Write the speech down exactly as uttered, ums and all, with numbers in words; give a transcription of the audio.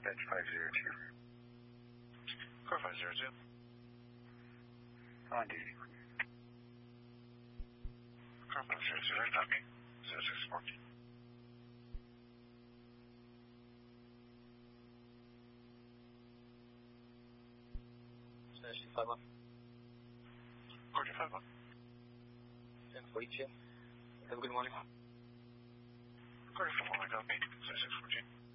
Dispatch five zero two. Car five zero two. On duty. Car five zero two, right, copy. zero six fourteen. Station five one. Cordial five one. ten forty-two. Have a good morning. Cordial five one, copy. zero six fourteen.